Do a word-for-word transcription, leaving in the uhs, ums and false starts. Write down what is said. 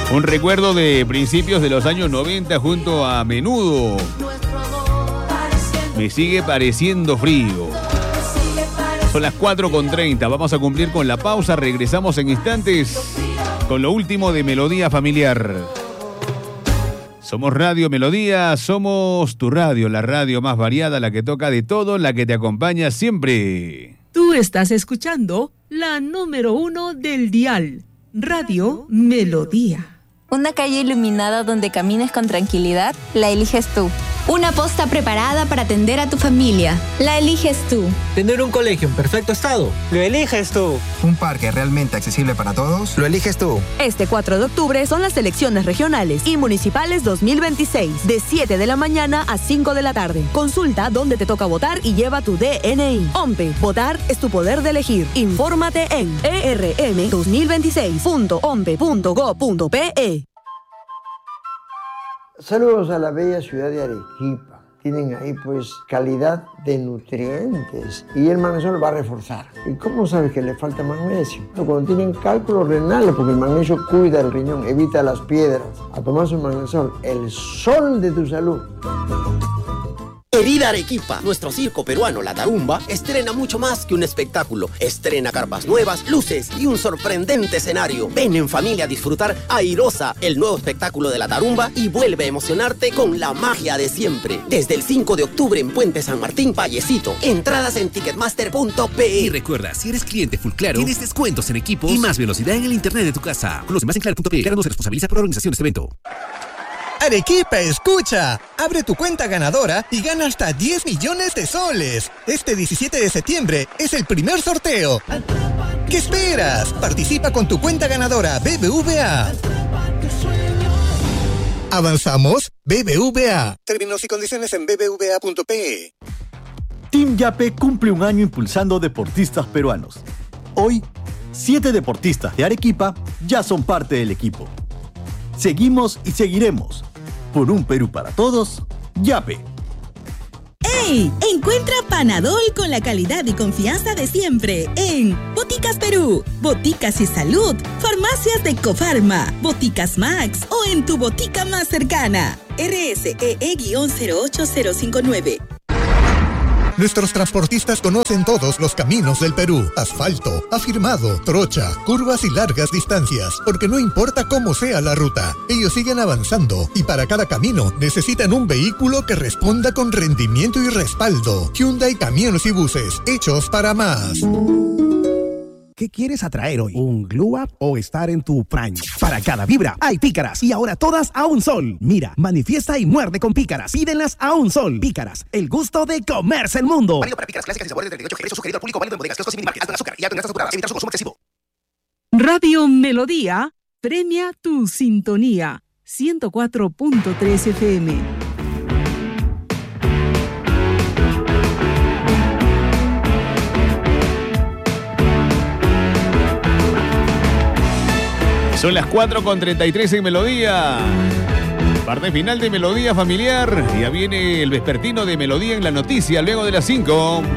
Un recuerdo de principios de los años noventa junto a Menudo. Me sigue pareciendo frío. Son las cuatro con treinta. Vamos a cumplir con la pausa. Regresamos en instantes con lo último de Melodía Familiar. Somos Radio Melodía, somos tu radio, la radio más variada, la que toca de todo, la que te acompaña siempre. Tú estás escuchando la número uno del dial, Radio Melodía. Una calle iluminada donde camines con tranquilidad, la eliges tú. Una posta preparada para atender a tu familia, la eliges tú. Tener un colegio en perfecto estado, lo eliges tú. Un parque realmente accesible para todos, lo eliges tú. Este cuatro de octubre son las elecciones regionales y municipales dos mil veintiséis, de siete de la mañana a cinco de la tarde. Consulta dónde te toca votar y lleva tu D N I. OMPE, votar es tu poder de elegir. Infórmate en e r m dos mil veintiséis punto ompe punto go punto pe. Saludos a la bella ciudad de Arequipa. Tienen ahí pues calidad de nutrientes y el magnesio lo va a reforzar. ¿Y cómo sabes que le falta magnesio? Cuando tienen cálculos renales, porque el magnesio cuida el riñón, evita las piedras. A tomar su magnesol, el sol de tu salud. Querida Arequipa, nuestro circo peruano La Tarumba estrena mucho más que un espectáculo. Estrena carpas nuevas, luces y un sorprendente escenario. Ven en familia a disfrutar Airosa, el nuevo espectáculo de La Tarumba, y vuelve a emocionarte con la magia de siempre. Desde el cinco de octubre en Puente San Martín, Vallecito. Entradas en ticketmaster punto pe. Y recuerda, si eres cliente Full Claro, tienes descuentos en equipos y más velocidad en el internet de tu casa. Conoce más en claro punto pe. Claro no se responsabiliza por la organización de este evento. Arequipa, escucha. Abre tu cuenta ganadora y gana hasta diez millones de soles. Este diecisiete de septiembre es el primer sorteo. ¿Qué esperas? Participa con tu cuenta ganadora B B V A. ¿Avanzamos? B B V A. Términos y condiciones en b b v a punto pe. Team Yape cumple un año impulsando deportistas peruanos. Hoy, siete deportistas de Arequipa ya son parte del equipo. Seguimos y seguiremos. Por un Perú para todos, Yape. ¡Ey! Encuentra Panadol con la calidad y confianza de siempre en Boticas Perú, Boticas y Salud, Farmacias de Cofarma, Boticas Max o en tu botica más cercana. R S E E cero ocho cero cinco nueve. Nuestros transportistas conocen todos los caminos del Perú. Asfalto, afirmado, trocha, curvas y largas distancias. Porque no importa cómo sea la ruta, ellos siguen avanzando. Y para cada camino necesitan un vehículo que responda con rendimiento y respaldo. Hyundai Camiones y Buses, hechos para más. ¿Qué quieres atraer hoy? ¿Un glow up o estar en tu prime? Para cada vibra hay pícaras y ahora todas a un sol. Mira, manifiesta y muerde con pícaras. Pídenlas a un sol. Pícaras, el gusto de comerse el mundo. Válido para pícaras clásicas y sabores de treinta y ocho G. Precio sugerido al público. Válido en bodegas, kioscos y minimarkets. Alto en azúcar y alto en grasas saturadas. Evitar su consumo excesivo. Radio Melodía premia tu sintonía. ciento cuatro punto tres F M. Son las cuatro con treinta y tres en Melodía. Parte final de Melodía Familiar. Ya viene el vespertino de Melodía en la noticia luego de las cinco.